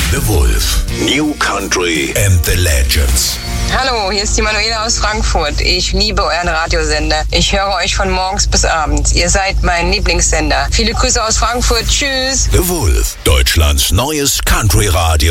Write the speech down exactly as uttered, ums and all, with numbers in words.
The Wolf. New Country and the Legends. Hallo, hier ist die Manuela aus Frankfurt. Ich liebe euren Radiosender. Ich höre euch von morgens bis abends. Ihr seid mein Lieblingssender. Viele Grüße aus Frankfurt. Tschüss. The Wolf. Deutschlands neues Country-Radio.